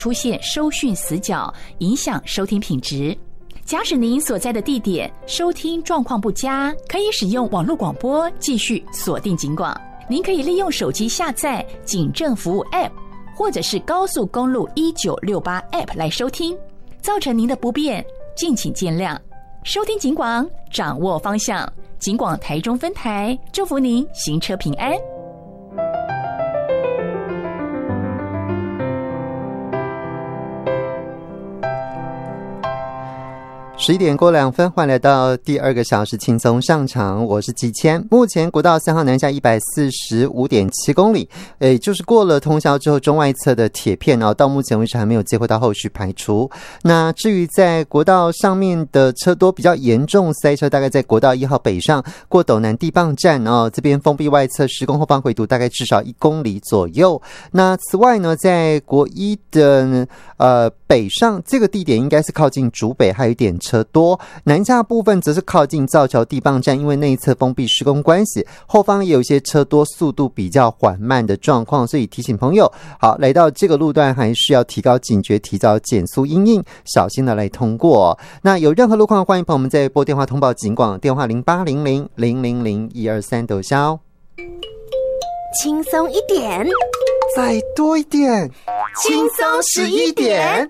出现收讯死角，影响收听品质。假使您所在的地点收听状况不佳，可以使用网络广播继续锁定警广。您可以利用手机下载警政服务 App， 或者是高速公路1968 App 来收听。造成您的不便，敬请见谅。收听警广，掌握方向。警广台中分台，祝福您行车平安。 11点过2分，欢迎来到第2个小时轻松上场，我是季谦。目前国道3号南下 145.7 公里，就是过了通宵之后中外侧的铁片到目前为止还没有接获到后续排除。那至于在国道上面的车多比较严重塞车，大概在国道1号北上过斗南地磅站这边封闭外侧施工后方回堵大概至少1公里左右。那此外呢，在国一的北上这个地点应该是靠近竹北，还有一点车多。南下部分则是靠近造桥地磅站，因为内侧封闭施工关系，后方也有一些车多，速度比较缓慢的状况，所以提醒朋友，好，来到这个路段还是要提高警觉，提早减速因应，小心的来通过。那有任何路况，欢迎朋友们再拨电话通报警广，电话0800-000-123都销。 轻松一点， 再多一点， 轻松11点。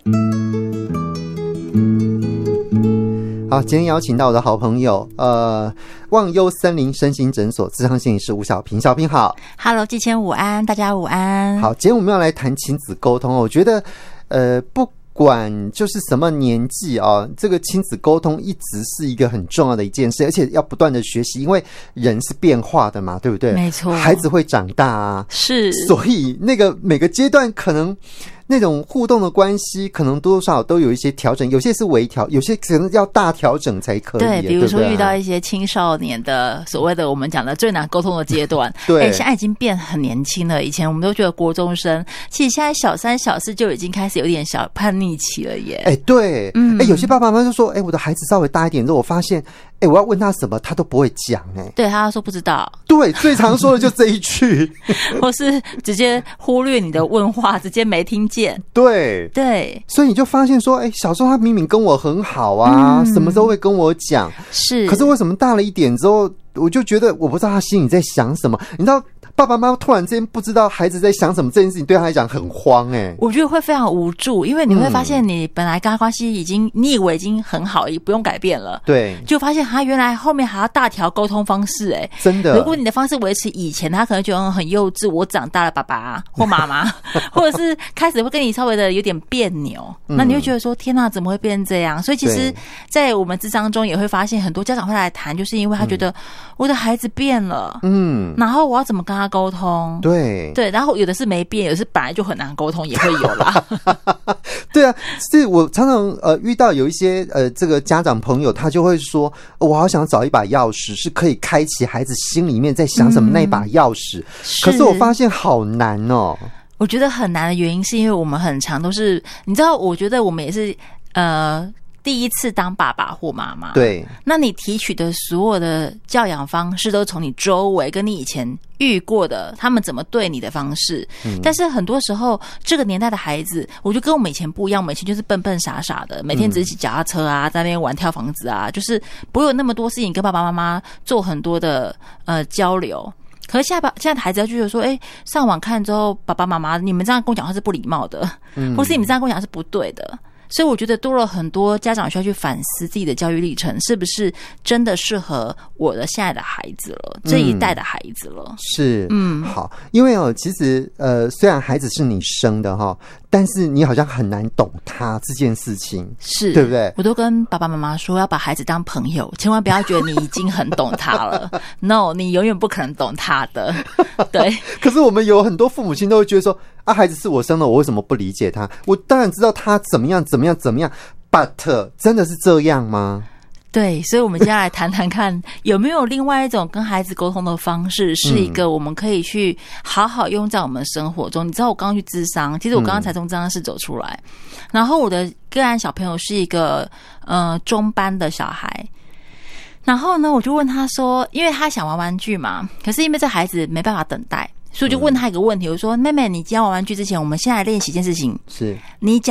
好，今天邀请到我的好朋友，忘忧森林身心诊所諮商心理师吴小平。小平好。 Hello， 季谦午安，大家午安。 好，今天我们要来谈亲子沟通。我觉得不管就是什么年纪这个亲子沟通一直是一个很重要的一件事，而且要不断的学习，因为人是变化的嘛，对不对？ 没错， 孩子会长大啊， 是， 所以那个每个阶段可能那种互动的关系可能多多少少都有一些调整，有些是微调，有些可能要大调整才可以。 对，比如说遇到一些青少年的所谓的我们讲的最难沟通的阶段， 对， 现在已经变很年轻了。以前我们都觉得国中生，其实现在小3、小4就已经开始有点小叛逆期了耶。 对，有些爸爸妈妈就说，我的孩子稍微大一点之后，我发现，我要问他什么，他都不会讲。 对，他说不知道。 对，最常说的就这一句， 或是直接忽略你的问话，直接没听见。 对，所以你就发现说，小时候他明明跟我很好啊，什么时候会跟我讲？ 是， 可是为什么大了一点之后，我就觉得我不知道他心里在想什么？你知道，爸爸妈妈突然之间不知道孩子在想什么，这件事情对他来讲很慌。 我觉得会非常无助，因为你会发现你本来跟他关系你以为已经很好，也不用改变了， 对， 就发现他原来后面还要大调沟通方式。 真的， 如果你的方式维持以前，他可能觉得很幼稚，我长大了爸爸或妈妈或者是开始会跟你稍微的有点别扭，那你会觉得说天哪，怎么会变成这样？所以其实在我们諮商中也会发现很多家长会来谈，就是因为他觉得我的孩子变了，然后我要怎么跟他沟通？对，然后有的是没变，有的是本来就很难沟通，也会有啦。 对啊，是我常常遇到有一些这个家长朋友，他就会说，我好想找一把钥匙，是可以开启孩子心里面在想什么那把钥匙。可是我发现好难哦。 我觉得很难的原因是因为我们很常都是，你知道，我觉得我们也是第一次当爸爸或妈妈， 对， 那你提取的所有的教养方式都从你周围跟你以前遇过的他们怎么对你的方式，但是很多时候这个年代的孩子，我觉得跟我们以前不一样，我们以前就是笨笨傻傻的，每天只是骑脚踏车啊，在那边玩跳房子啊，就是不会有那么多事情跟爸爸妈妈做很多的交流。可是现在的孩子就觉得说，上网看之后，爸爸妈妈你们这样跟我讲话是不礼貌的，或是你们这样跟我讲是不对的。所以我觉得多了很多家长需要去反思自己的教育历程是不是真的适合我的现在的孩子了，这一代的孩子了。 是，好，因为其实虽然孩子是你生的但是你好像很难懂他这件事情，是对不对？ 我都跟爸爸妈妈说要把孩子当朋友，千万不要觉得你已经很懂他了No， 你永远不可能懂他的。对， 可是我们有很多父母亲都会觉得说，孩子是我生的，我为什么不理解他？我当然知道他怎么样 but 真的是这样吗？ 对，所以我们接下来谈谈看有没有另外一种跟孩子沟通的方式，是一个我们可以去好好用在我们生活中。你知道我刚刚去諮商，其实我刚刚才从諮商室走出来，然后我的个案小朋友是一个中班的小孩，然后呢我就问他说，因为他想玩玩具嘛，可是因为这孩子没办法等待， 所以我就问他一个问题，我说妹妹，你今天玩玩具之前，我们先来练习一件事情， 是你